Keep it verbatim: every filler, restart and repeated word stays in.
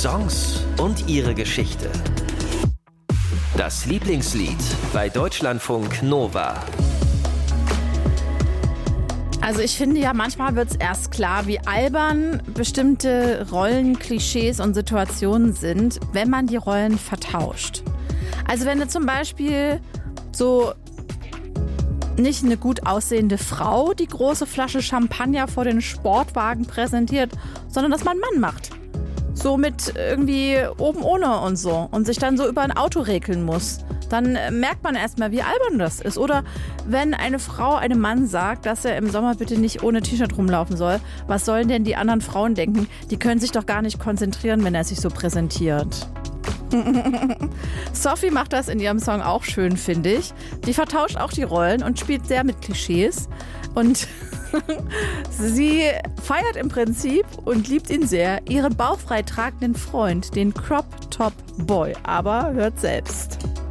Songs und ihre Geschichte. Das Lieblingslied bei Deutschlandfunk Nova. Also ich finde ja, manchmal wird es erst klar, wie albern bestimmte Rollen, Klischees und Situationen sind, wenn man die Rollen vertauscht. Also wenn du zum Beispiel so nicht eine gut aussehende Frau die große Flasche Champagner vor den Sportwagen präsentiert, sondern dass man einen Mann macht. So mit irgendwie oben ohne und so und sich dann so über ein Auto rekeln muss. Dann merkt man erstmal, wie albern das ist. Oder wenn eine Frau einem Mann sagt, dass er im Sommer bitte nicht ohne T-Shirt rumlaufen soll, was sollen denn die anderen Frauen denken? Die können sich doch gar nicht konzentrieren, wenn er sich so präsentiert. Sophie macht das in ihrem Song auch schön, finde ich. Die vertauscht auch die Rollen und spielt sehr mit Klischees. Und sie feiert im Prinzip und liebt ihn sehr, ihren bauchfrei tragenden Freund, den Crop Top Boy. Aber hört selbst.